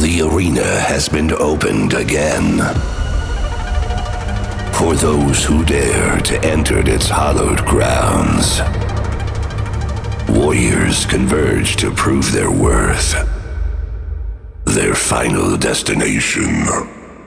The arena has been opened again. For those who dare to enter its hallowed grounds. Warriors converge to prove their worth. Their final destination